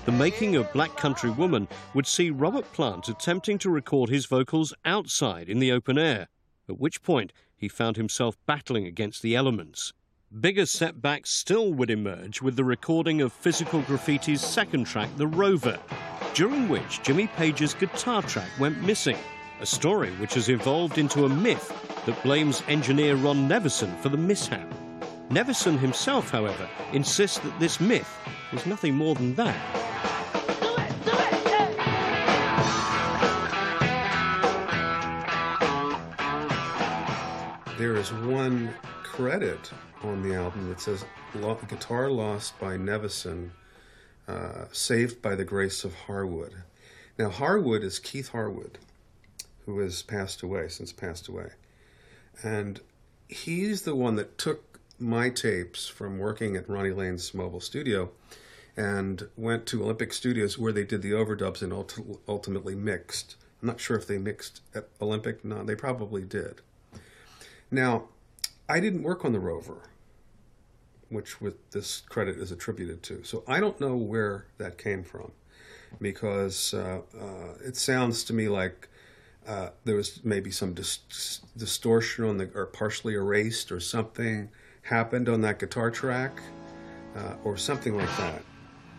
The Making of Black Country Woman would see Robert Plant attempting to record his vocals outside in the open air, at which point he found himself battling against the elements. Bigger setbacks still would emerge with the recording of Physical Graffiti's second track, The Rover, during which Jimmy Page's guitar track went missing, a story which has evolved into a myth that blames engineer Ron Nevison for the mishap. Nevison himself, however, insists that this myth is nothing more than that. There is one credit on the album that says guitar lost by Nevison, saved by the grace of Harwood. Now, Harwood is Keith Harwood, who has since passed away. And he's the one that took my tapes from working at Ronnie Lane's mobile studio and went to Olympic Studios where they did the overdubs and ultimately mixed. I'm not sure if they mixed at Olympic. No, they probably did. Now, I didn't work on the Rover, which this credit is attributed to. So I don't know where that came from, because it sounds to me like there was maybe some distortion or partially erased or something happened on that guitar track or something like that.